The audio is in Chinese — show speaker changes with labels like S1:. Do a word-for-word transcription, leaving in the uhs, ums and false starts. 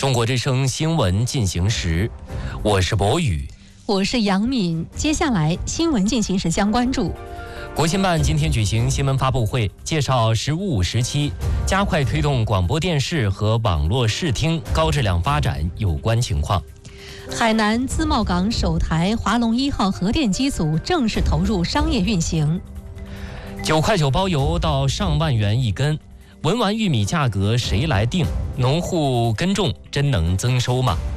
S1: 中国之声新闻进行时，我是博宇，
S2: 我是杨敏。接下来新闻进行时将关注。
S1: 国新办今天举行新闻发布会，介绍“十五五”时期加快推动广播电视和网络视听高质量发展有关情况。
S2: 海南自贸港首台华龙一号核电机组正式投入商业运行。
S1: 九块九包邮到上万元一根，文玩玉米价格谁来定？农户耕种真能增收吗？